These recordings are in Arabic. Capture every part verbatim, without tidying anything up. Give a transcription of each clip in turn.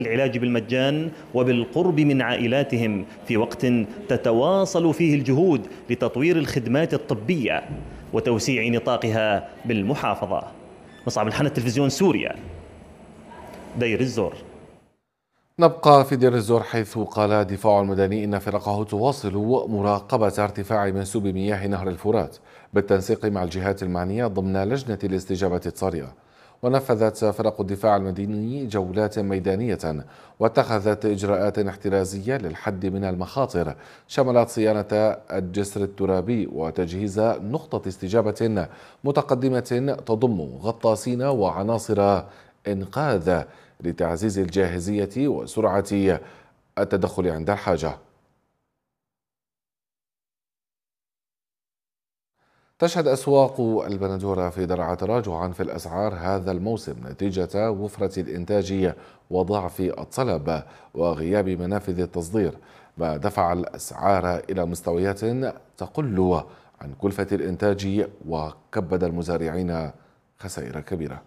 العلاج بالمجان وبالقرب من عائلاتهم في وقت تتواصل فيه الجهود لتطوير الخدمات الطبية وتوسيع نطاقها بالمحافظة. مصعب الحنة، تلفزيون سوريا، دير الزور. نبقى في دير الزور، حيث قال الدفاع المدني إن فرقه تواصل مراقبة ارتفاع منسوب مياه نهر الفرات بالتنسيق مع الجهات المعنية ضمن لجنة الاستجابة الطارئة. ونفذت فرق الدفاع المدني جولات ميدانية واتخذت إجراءات احترازية للحد من المخاطر، شملت صيانة الجسر الترابي وتجهيز نقطة استجابة متقدمة تضم غطاسين وعناصر إنقاذ لتعزيز الجاهزية وسرعة التدخل عند الحاجة. تشهد أسواق البندورة في درعا تراجعا في الأسعار هذا الموسم نتيجة وفرة الإنتاج وضعف الطلب وغياب منافذ التصدير، ما دفع الأسعار إلى مستويات تقل عن كلفة الإنتاج وكبد المزارعين خسائر كبيرة.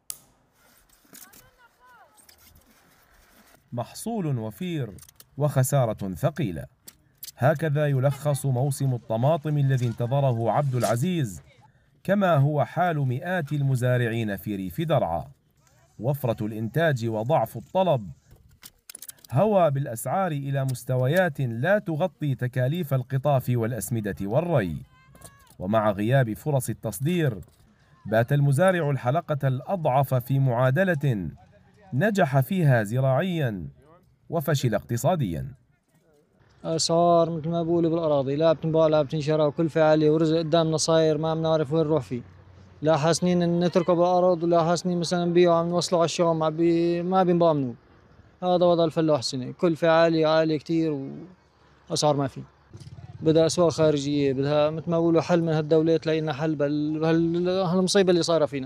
محصول وفير وخسارة ثقيلة، هكذا يلخص موسم الطماطم الذي انتظره عبد العزيز، كما هو حال مئات المزارعين في ريف درعا. وفرة الإنتاج وضعف الطلب هوى بالأسعار إلى مستويات لا تغطي تكاليف القطاف والأسمدة والري، ومع غياب فرص التصدير بات المزارع الحلقة الأضعف في معادلة نجح فيها زراعيا وفشل اقتصاديا. أسعار مثل ما بقولوا بالأراضي لا بتنباع لا بتنشرى، وكل فعالية ورزق قدامنا صاير ما بنعرف وين نروح فيه. لا حاسنين نتركه بالأرض ولا حاسنين مثلا نبيعه عم نوصله على الشام ما بي ما بينضامنوا. هذا وضع الفلاح السنة، كل فعالية عالية كتير وأسعار ما في. بدها أسواق خارجية، بدها مثل ما بقولوا حل من هالدولة تلاقي لنا حل بهالمصيبة اللي صايرة فينا.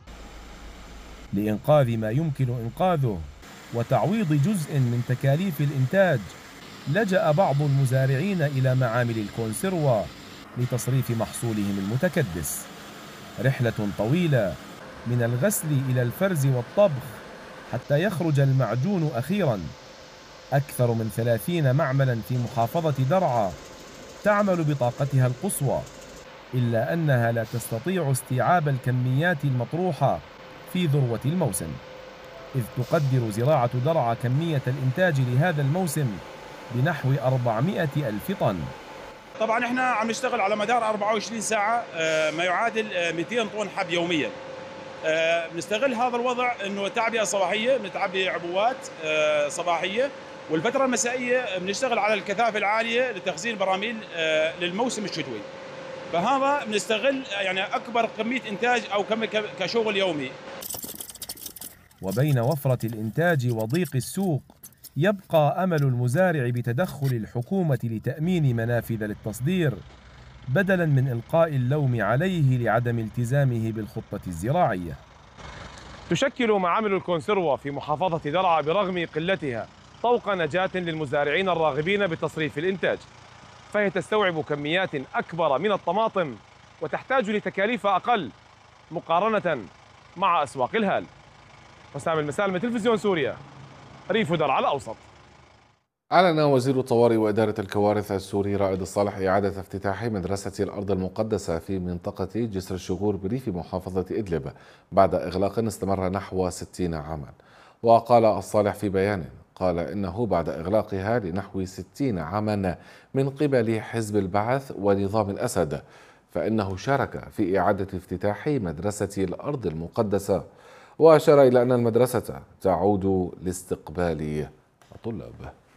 لإنقاذ ما يمكن إنقاذه وتعويض جزء من تكاليف الإنتاج، لجأ بعض المزارعين إلى معامل الكونسيروا لتصريف محصولهم المتكدس. رحلة طويلة من الغسل إلى الفرز والطبخ حتى يخرج المعجون أخيرا. أكثر من ثلاثين معملا في محافظة درعا تعمل بطاقتها القصوى، إلا أنها لا تستطيع استيعاب الكميات المطروحة في ذروة الموسم، إذ تقدر زراعة درعا كمية الإنتاج لهذا الموسم بنحو أربعمئة ألف طن. طبعا احنا عم نشتغل على مدار أربعة وعشرين ساعة، ما يعادل مئتين طن حب يوميا. بنستغل هذا الوضع انه تعبئة صباحية، بنتعبي عبوات صباحية، والفترة المسائية بنشتغل على الكثافة العالية لتخزين براميل للموسم الشتوي. فهذا بنستغل يعني أكبر كمية إنتاج أو كشغل يومي. وبين وفرة الإنتاج وضيق السوق يبقى أمل المزارع بتدخل الحكومة لتأمين منافذ للتصدير، بدلا من إلقاء اللوم عليه لعدم التزامه بالخطة الزراعية. تشكل معامل الكونسيروا في محافظة درعا برغم قلتها طوق نجاة للمزارعين الراغبين بتصريف الإنتاج، فهي تستوعب كميات أكبر من الطماطم وتحتاج لتكاليف أقل مقارنة مع أسواق الهال. حسام المسالمة، تلفزيون سوريا، ريف درعا الأوسط. أعلن وزير الطوارئ وإدارة الكوارث السوري رائد الصالح إعادة افتتاح مدرسة الأرض المقدسة في منطقة جسر الشغور بريف محافظة إدلب بعد إغلاق استمر نحو ستين عاما. وقال الصالح في بيان، قال إنه بعد إغلاقها لنحو ستين عاما من قبل حزب البعث ونظام الأسد، فإنه شارك في إعادة افتتاح مدرسة الأرض المقدسة، وأشار إلى أن المدرسة تعود لاستقبال الطلاب.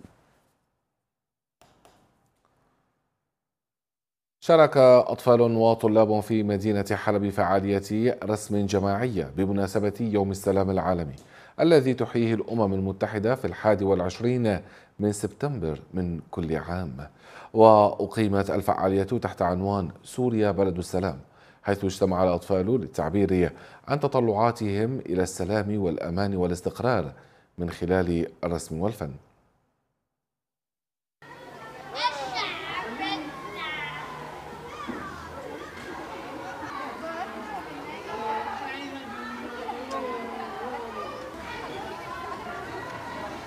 شارك أطفال وطلاب في مدينة حلب فعالية رسم جماعية بمناسبة يوم السلام العالمي الذي تحييه الأمم المتحدة في الحادي والعشرين من سبتمبر من كل عام. وأقيمت الفعالية تحت عنوان سوريا بلد السلام، حيث اجتمع الأطفال للتعبير عن تطلعاتهم إلى السلام والأمان والاستقرار من خلال الرسم والفن.